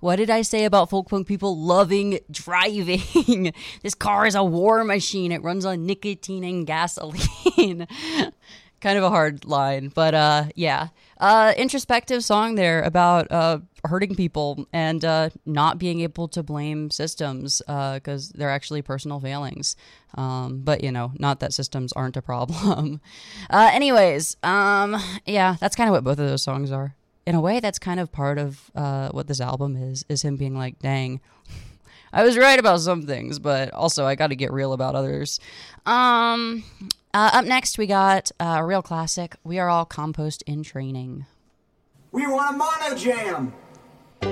What did I say about folk punk people loving driving? This car is a war machine. It runs on nicotine and gasoline. Kind of a hard line, but yeah. Introspective song there about hurting people and not being able to blame systems because they're actually personal failings. But, you know, not that systems aren't a problem. Anyways, yeah, that's kind of what both of those songs are. In a way, that's kind of part of what this album is him being like, dang, I was right about some things, but also I got to get real about others. Up next, we got a real classic. We Are All Compost in Training. We want a mono jam.